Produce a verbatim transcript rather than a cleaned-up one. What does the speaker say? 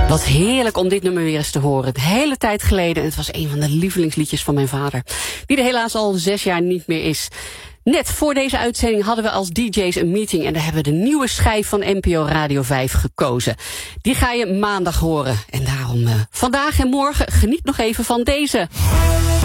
Wat heerlijk om dit nummer weer eens te horen. De hele tijd geleden. Het was een van de lievelingsliedjes van mijn vader. Die er helaas al zes jaar niet meer is. Net voor deze uitzending hadden we als D J's een meeting. En daar hebben we de nieuwe schijf van N P O Radio vijf gekozen. Die ga je maandag horen. En daarom uh, vandaag en morgen geniet nog even van deze.